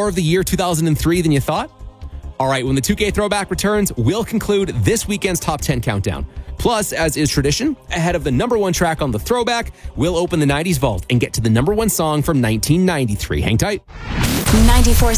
more of the year 2003 than you thought? All right, when the 2K Throwback returns, we'll conclude this weekend's Top 10 countdown. Plus, as is tradition, ahead of the number one track on the Throwback, we'll open the 90s vault and get to the number one song from 1993. Hang tight. 94